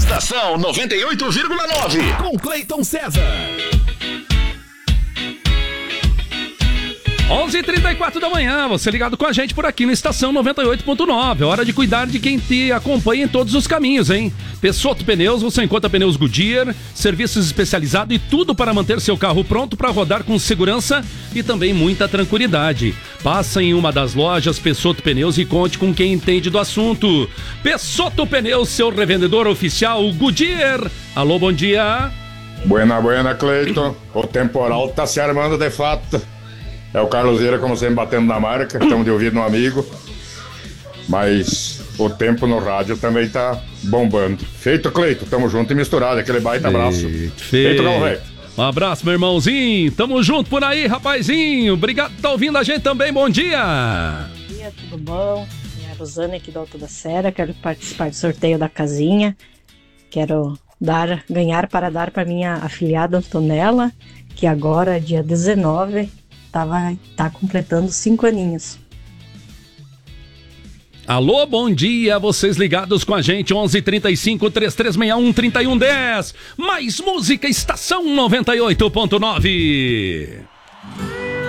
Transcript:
Estação 98,9. Com Cleiton César. 11h34 da manhã, você ligado com a gente por aqui na Estação 98.9. Hora de cuidar de quem te acompanha em todos os caminhos, hein? Pessotto Pneus, você encontra pneus Goodyear, serviços especializados e tudo para manter seu carro pronto para rodar com segurança e também muita tranquilidade. Passa em uma das lojas Pessotto Pneus e conte com quem entende do assunto. Pessotto Pneus, seu revendedor oficial Goodyear. Alô, bom dia. Buena, Cleiton. O temporal tá se armando de fato. É o Carlos Vieira, como sempre, batendo na marca. Estamos de ouvido no amigo. Mas o tempo no rádio também tá bombando. Feito, Cleito. Tamo junto e misturado. Aquele baita abraço. Feito, Galvão. Um abraço, meu irmãozinho. Tamo junto por aí, rapazinho. Obrigado por estar ouvindo a gente também. Bom dia. Bom dia, tudo bom? É a Rosana aqui do Alto da Serra. Quero participar do sorteio da casinha. Quero ganhar para minha afilhada Antonella, que agora, dia 19... tá completando 5 aninhos. Alô, bom dia, vocês ligados com a gente, 11:35-3361-3110. Mais música, Estação 98.9.